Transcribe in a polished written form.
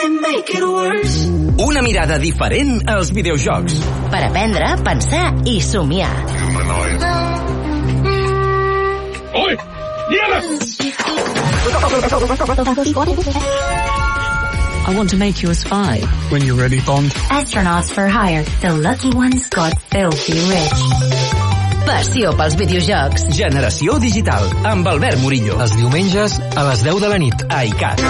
Una mirada diferent als videojocs. Per aprendre, pensar i somiar. Oi! I want to make you a spy. When you're ready, Bond. Astronauts for hire. The lucky ones got filthy rich. Passió pels videojocs. Generació digital, amb Albert Murillo. Els diumenges a les 10 de la nit. A ICAT.